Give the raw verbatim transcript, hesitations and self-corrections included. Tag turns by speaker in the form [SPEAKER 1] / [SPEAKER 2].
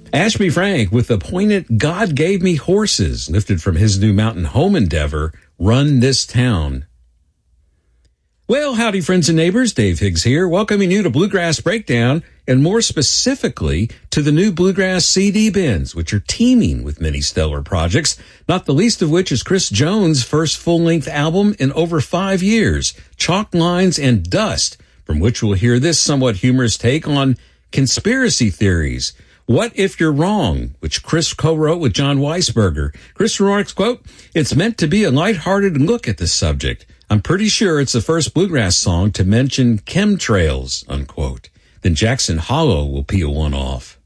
[SPEAKER 1] Ashby Frank with the poignant God Gave Me Horses, lifted from his new mountain home endeavor, Run This Town. Well, howdy, friends and neighbors. Dave Higgs here, welcoming you to Bluegrass Breakdown, and more specifically to the new Bluegrass C D bins, which are teeming with many stellar projects, not the least of which is Chris Jones' first full-length album in over five years, Chalk Lines and Dust, from which we'll hear this somewhat humorous take on conspiracy theories. What If You're Wrong, which Chris co-wrote with John Weisberger. Chris remarks, quote, "It's meant to be a lighthearted look at the subject. I'm pretty sure it's the first bluegrass song to mention chemtrails," unquote. Then Jackson Hollow will peel one off.